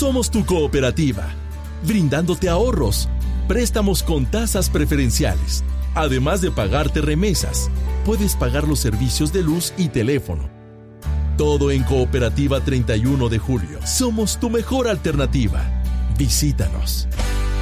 Somos tu cooperativa, brindándote ahorros, préstamos con tasas preferenciales. Además de pagarte remesas, puedes pagar los servicios de luz y teléfono. Todo en Cooperativa 31 de Julio. Somos tu mejor alternativa. Visítanos.